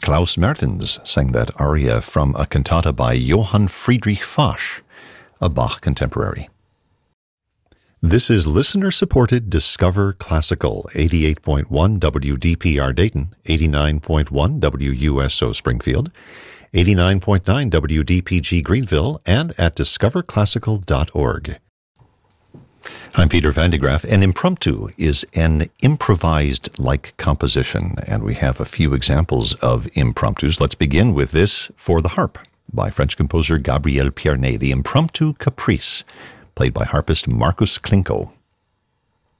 Klaus Mertens sang that aria from a cantata by Johann Friedrich Fasch, a Bach contemporary. This is listener-supported Discover Classical, 88.1 WDPR Dayton, 89.1 WUSO Springfield, 89.9 WDPG Greenville, and at discoverclassical.org. I'm Peter Van de Graaff. An impromptu is an improvised-like composition, and we have a few examples of impromptus. Let's begin with this for the harp by French composer Gabriel Pierné, the Impromptu Caprice, played by harpist Marcus Klinko.